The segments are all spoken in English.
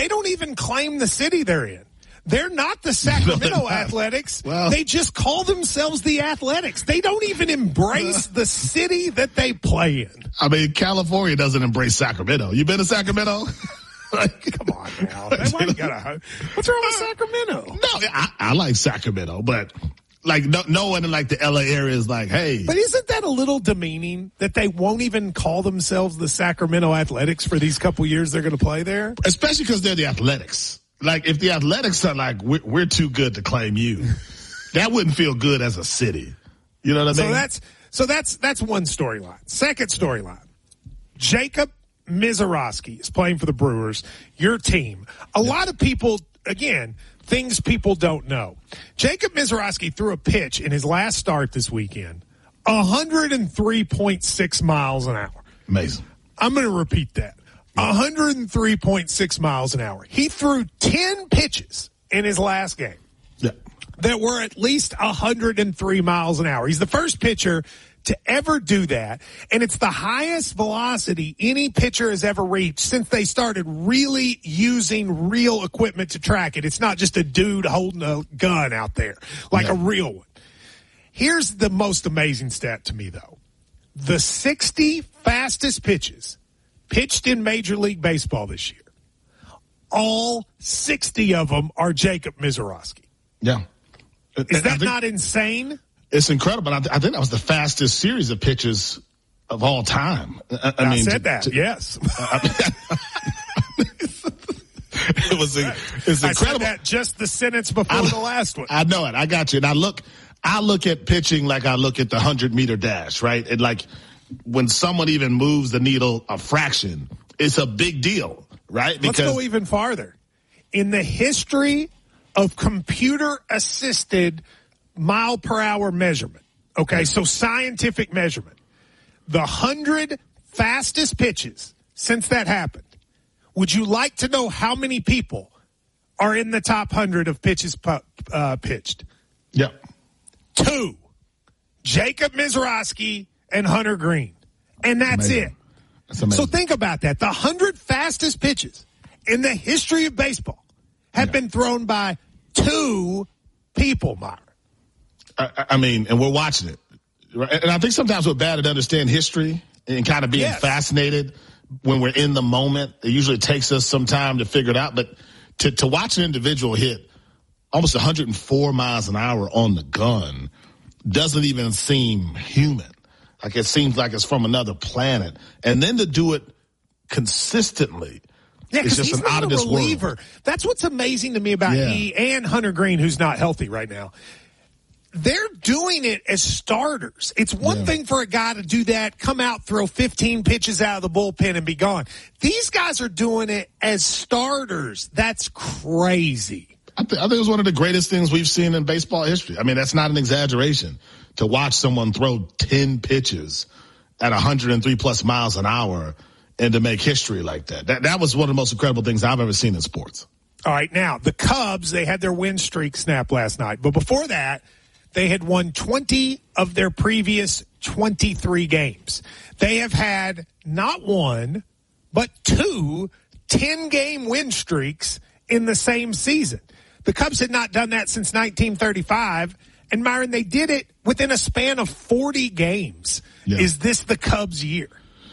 they don't even claim the city they're in. They're not the Sacramento Athletics. Well, they just call themselves the Athletics. They don't even embrace the city that they play in. I mean, California doesn't embrace Sacramento. You been to Sacramento? Come on now. What's wrong with Sacramento? No, I like Sacramento, but like no one in like the LA area is like, hey. But isn't that a little demeaning that they won't even call themselves the Sacramento Athletics for these couple years they're going to play there? Especially because they're the Athletics. Like, if the Athletics are like, we're too good to claim you, that wouldn't feel good as a city. You know what I mean? So that's one storyline. Second storyline. Jacob Misiorowski is playing for the Brewers, your team. A lot of people, again, things people don't know. Jacob Misiorowski threw a pitch in his last start this weekend, 103.6 miles an hour. Amazing. I'm going to repeat that. 103.6 miles an hour. He threw 10 pitches in his last game that were at least 103 miles an hour. He's the first pitcher to ever do that, and it's the highest velocity any pitcher has ever reached since they started really using real equipment to track it. It's not just a dude holding a gun out there like a real one. Here's the most amazing stat to me, though. The 60 fastest pitches pitched in Major League Baseball this year, all 60 of them are Jacob Misiorowski. Yeah. Is that not insane? It's incredible. I think that was the fastest series of pitches of all time. I mean, said that, yes. It's incredible. I said that just the sentence before the last one. I know it. I got you. And I look at pitching like I look at the 100-meter dash, right? And like, when someone even moves the needle a fraction, it's a big deal, right? Let's go even farther. In the history of computer-assisted mile-per-hour measurement, okay, so scientific measurement, the 100 fastest pitches since that happened, would you like to know how many people are in the top 100 of pitches pitched? Yeah. 2. Jacob Misiorowski and Hunter Green. And that's amazing. it. So think about that. The 100 fastest pitches in the history of baseball have been thrown by 2 people, Myron. I mean, and we're watching it. And I think sometimes we're bad at understanding history and kind of being fascinated when we're in the moment. It usually takes us some time to figure it out. But to watch an individual hit almost 104 miles an hour on the gun doesn't even seem human. Like, it seems like it's from another planet. And then to do it consistently. Yeah, because he's not a reliever. World. That's what's amazing to me about he and Hunter Green, who's not healthy right now. They're doing it as starters. It's one thing for a guy to do that, come out, throw 15 pitches out of the bullpen and be gone. These guys are doing it as starters. That's crazy. I think it was one of the greatest things we've seen in baseball history. I mean, that's not an exaggeration. To watch someone throw 10 pitches at 103 plus miles an hour and to make history like that. That was one of the most incredible things I've ever seen in sports. All right, now, the Cubs, they had their win streak snap last night. But before that, they had won 20 of their previous 23 games. They have had not one, but 2 10-game win streaks in the same season. The Cubs had not done that since 1935. And, Myron, they did it within a span of 40 games. Yeah. Is this the Cubs' year?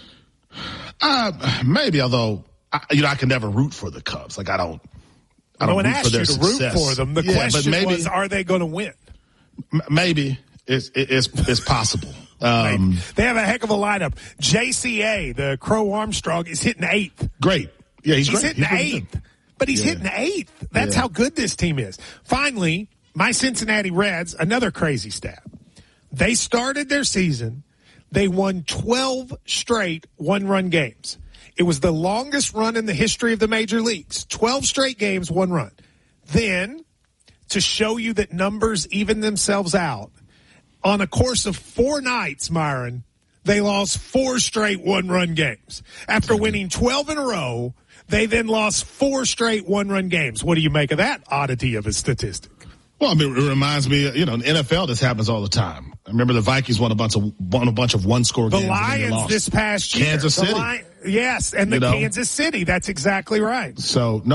Maybe, although, I can never root for the Cubs. Like, I don't root for their success. Root for them. The question was, are they going to win? Maybe. It's possible. They have a heck of a lineup. JCA, the Crow Armstrong, is hitting 8th. Great. Yeah, he's great. Hitting 8th. But he's hitting 8th. That's how good this team is. Finally, my Cincinnati Reds, another crazy stat. They started their season. They won 12 straight one-run games. It was the longest run in the history of the major leagues. 12 straight games, 1 run. Then, to show you that numbers even themselves out, on a course of 4 nights, Myron, they lost 4 straight one-run games. After winning 12 in a row, they then lost 4 straight one-run games. What do you make of that oddity of a statistic? Well, I mean, it reminds me, in the NFL, this happens all the time. I remember the Vikings won a bunch of one-score games. The Lions this past year. Kansas City. Yes, and the Kansas City. That's exactly right. So, no.